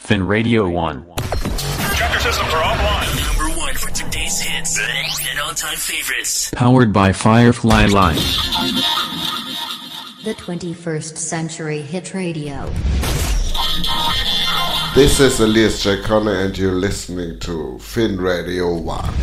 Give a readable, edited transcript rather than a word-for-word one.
Fin Radio 1. Check your systems are offline. Number one for today's hits and all-time favorites. Powered by Firefly Live. The 21st Century Hit Radio. This is Elias J. Connor and you're listening to Fin Radio 1.